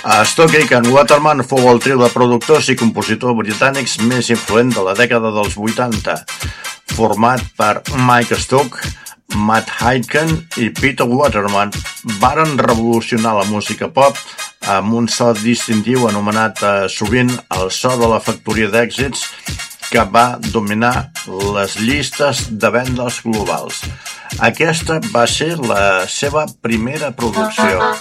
Stockey and Waterman fou el trio de productors i compositors britànics més influent de la dècada dels 80, format per Mike Stock, Matt Aitken i Peter Waterman. Varen revolucionar la música pop amb un so distintiu anomenat sovint el so de la factoria d'èxits, que va dominar les llistes de vendes globals. Aquesta va ser la seva primera producció.